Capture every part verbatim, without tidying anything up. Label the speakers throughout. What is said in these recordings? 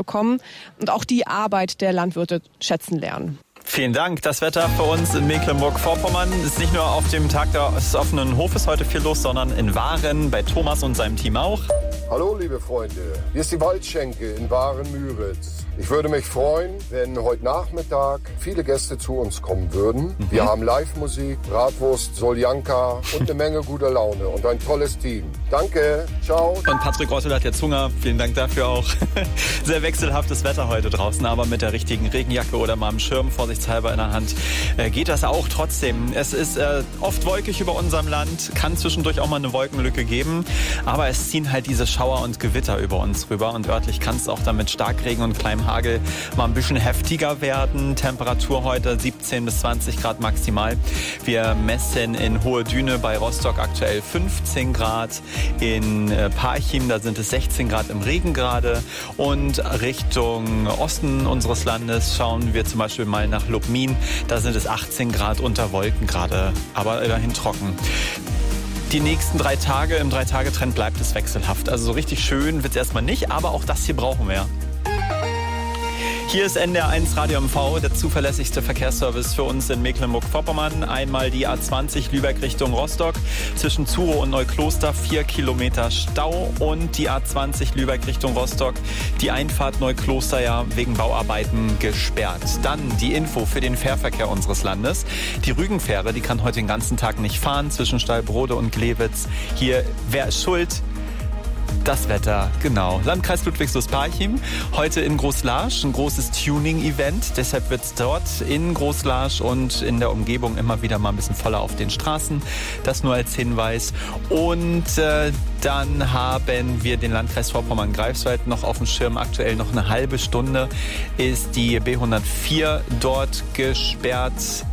Speaker 1: bekommen und auch die Arbeit der Landwirte schätzen lernen.
Speaker 2: Vielen Dank. Das Wetter für uns in Mecklenburg-Vorpommern ist nicht nur auf dem Tag des offenen Hofes heute viel los, sondern in Waren bei Thomas und seinem Team auch.
Speaker 3: Hallo liebe Freunde, hier ist die Waldschenke in Waren-Müritz. Ich würde mich freuen, wenn heute Nachmittag viele Gäste zu uns kommen würden. Mhm. Wir haben Live-Musik, Bratwurst, Soljanka und eine Menge guter Laune und ein tolles Team. Danke, ciao.
Speaker 2: Und Patrick Rottel hat jetzt Hunger, vielen Dank dafür auch. Sehr wechselhaftes Wetter heute draußen, aber mit der richtigen Regenjacke oder mal einem Schirm vorsichtshalber in der Hand äh, geht das auch trotzdem. Es ist äh, oft wolkig über unserem Land, kann zwischendurch auch mal eine Wolkenlücke geben, aber es ziehen halt diese Schauer und Gewitter über uns rüber und örtlich kann es auch dann mit Starkregen und kleinem Hagel mal ein bisschen heftiger werden. Temperatur heute siebzehn bis zwanzig Grad maximal. Wir messen in Hohe Düne bei Rostock aktuell fünfzehn Grad. In Parchim, da sind es sechzehn Grad im Regen gerade. Und Richtung Osten unseres Landes schauen wir zum Beispiel mal nach Lubmin. Da sind es achtzehn Grad unter Wolken gerade, aber immerhin trocken. Die nächsten drei Tage, im Drei-Tage-Trend bleibt es wechselhaft. Also so richtig schön wird es erstmal nicht, aber auch das hier brauchen wir. Hier ist N D R eins Radio M V, der zuverlässigste Verkehrsservice für uns in Mecklenburg-Vorpommern. Einmal die A zwanzig Lübeck Richtung Rostock, zwischen Zuro und Neukloster vier Kilometer Stau und die A zwanzig Lübeck Richtung Rostock, die Einfahrt Neukloster ja wegen Bauarbeiten gesperrt. Dann die Info für den Fährverkehr unseres Landes. Die Rügenfähre, die kann heute den ganzen Tag nicht fahren zwischen Stallbrode und Glewitz. Hier, wer ist schuld? Das Wetter, genau. Landkreis Ludwigslust-Parchim, heute in Großlarsch, ein großes Tuning-Event. Deshalb wird es dort in Großlarsch und in der Umgebung immer wieder mal ein bisschen voller auf den Straßen. Das nur als Hinweis. Und äh, dann haben wir den Landkreis Vorpommern-Greifswald noch auf dem Schirm. Aktuell noch eine halbe Stunde ist die B hundertvier dort gesperrt.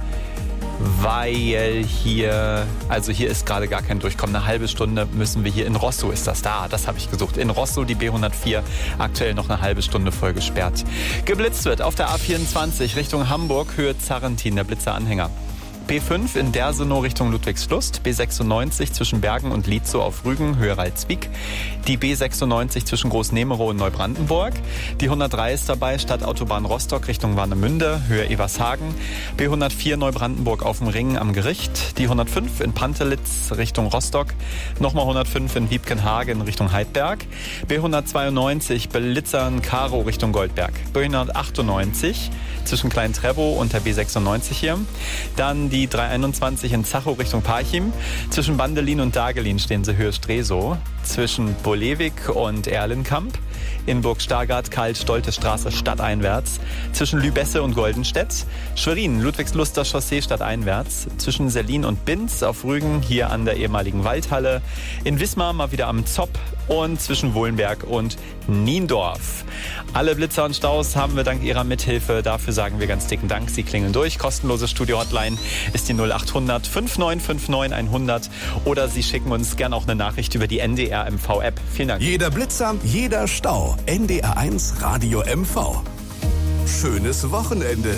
Speaker 2: Weil hier, also hier ist gerade gar kein Durchkommen. Eine halbe Stunde müssen wir hier, in Rosso ist das da, das habe ich gesucht. In Rosso die B hundertvier, aktuell noch eine halbe Stunde voll gesperrt. Geblitzt wird auf der A vierundzwanzig Richtung Hamburg, Höhe Zarrentin, der Blitzeranhänger. B fünf in Dersenow Richtung Ludwigslust, B sechsundneunzig zwischen Bergen und Lietzow auf Rügen, Höhe Ralswiek, die B sechsundneunzig zwischen Großnemerow und Neubrandenburg, die hundertdrei ist dabei, Stadtautobahn Rostock Richtung Warnemünde, Höhe Evershagen, B hundertvier Neubrandenburg auf dem Ring am Gericht, die hundertfünf in Pantelitz Richtung Rostock, nochmal hundertfünf in Wiebkenhagen Richtung Heidberg, B hundertzweiundneunzig Belitzern-Karow Richtung Goldberg, B hundertachtundneunzig zwischen Klein-Trebow und der B sechsundneunzig hier, dann die dreihunderteinundzwanzig in Zachow Richtung Parchim. Zwischen Bandelin und Dagelin stehen sie Höhe Stresow. Zwischen Bolewik und Erlenkamp. In Burg Stargard, Karl-Stolte-Straße stadteinwärts. Zwischen Lübesse und Goldenstedt. Schwerin, Ludwigsluster Chaussee stadteinwärts. Zwischen Sellin und Binz auf Rügen, hier an der ehemaligen Waldhalle. In Wismar mal wieder am Zopp. Und zwischen Wohlenberg und Niendorf. Alle Blitzer und Staus haben wir dank Ihrer Mithilfe. Dafür sagen wir ganz dicken Dank. Sie klingeln durch. Kostenlose Studio-Hotline ist die null achthundert fünfundneunzig neunundfünfzig hundert. Oder Sie schicken uns gerne auch eine Nachricht über die N D R M V-App. Vielen Dank.
Speaker 4: Jeder Blitzer, jeder Stau. N D R eins Radio M V. Schönes Wochenende.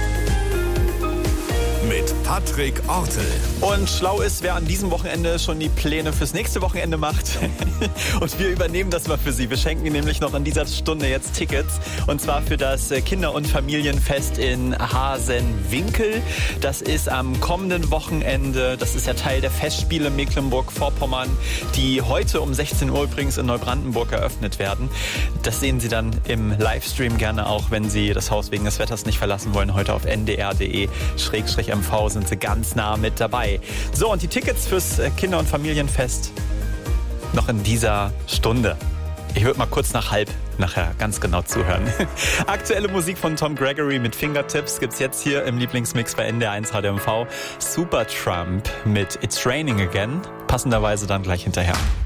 Speaker 4: Mit Patrick Ortel.
Speaker 2: Und schlau ist, wer an diesem Wochenende schon die Pläne fürs nächste Wochenende macht. Und wir übernehmen das mal für Sie. Wir schenken nämlich noch an dieser Stunde jetzt Tickets. Und zwar für das Kinder- und Familienfest in Hasenwinkel. Das ist am kommenden Wochenende. Das ist ja Teil der Festspiele Mecklenburg-Vorpommern, die heute um sechzehn Uhr übrigens in Neubrandenburg eröffnet werden. Das sehen Sie dann im Livestream gerne auch, wenn Sie das Haus wegen des Wetters nicht verlassen wollen. Heute auf n d r punkt d e schrägstrich M V sind Sie ganz nah mit dabei. So, und die Tickets fürs Kinder- und Familienfest noch in dieser Stunde. Ich würde mal kurz nach halb nachher ganz genau zuhören. Aktuelle Musik von Tom Gregory mit Fingertips gibt's jetzt hier im Lieblingsmix bei N D R eins Radio M V. Supertramp mit It's Raining Again, passenderweise dann gleich hinterher.